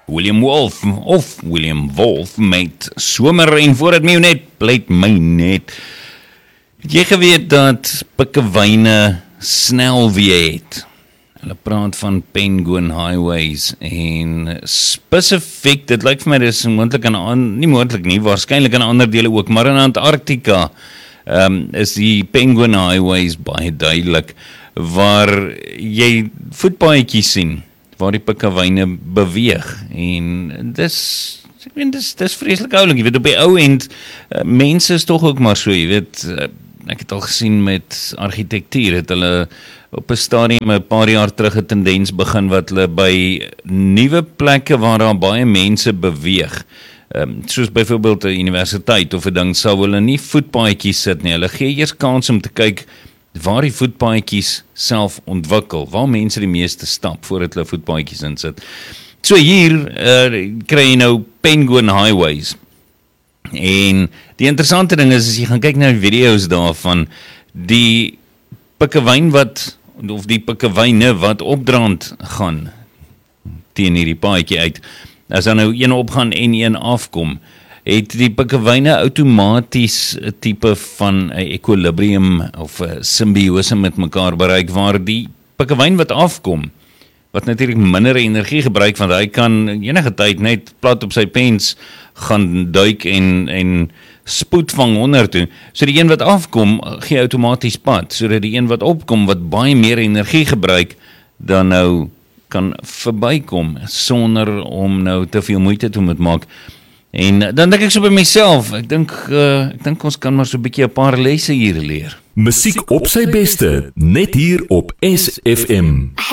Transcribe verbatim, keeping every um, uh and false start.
William Wolf, of William Wolf, met somer en voor het my net, pleit my net. Het jy geweet dat pikkewyne snelweë het? Hulle praat van Penguin Highways en spesifiek, dit lyk vir my dis moontlik in, nie moontlik nie, waarskynlik in ander dele ook, maar in Antarktika um, is die Penguin Highways baie duidelik, waar jy voetpaadjies sien, waar die pikkewyne beweeg, en dis, ek weet, dis, dis vreeslik oulik, jy weet, op die ou end, uh, mense is toch ook maar so, jy weet, uh, ek het al gesien met argitektuur, het hulle op 'n stadium 'n paar jaar terug 'n tendens begin wat hulle by nuwe plekke waar daar baie mense beweeg, um, soos byvoorbeeld 'n universiteit of 'n ding, sou hulle nie voetpaadjies sit nie, hulle gee eers kans om te kyk waar die voetpaadjies self ontwikkel, waar mense die meeste stap voordat hulle voetpaadjies insit. So hier uh, kry jy nou Penguin Highways. En die interessante ding is, as jy gaan kyk na die video's daarvan, die pikkewyn wat, of die pikkewyne wat opdraand gaan teen hierdie paadjie uit, as dan nou een opgaan en een afkom, het die pikkewyne outomaties 'n tipe van 'n equilibrium of 'n simbiose met mekaar bereik, waar die pikkewyn wat afkom, wat natuurlik minder energie gebruik, want hy kan enige tyd net plat op sy pens gaan duik en, en spoed vang onder toe, so die een wat afkom, gee outomaties pad, so dat die een wat opkom, wat baie meer energie gebruik, dan nou kan verbykom, sonder om nou te veel moeite te moet maak. En dan dink ek so by myself, ek dink, uh, ek dink ons kan maar so 'n bietjie 'n paar lesse hier leer. Musiek op sy beste, net hier op S F M.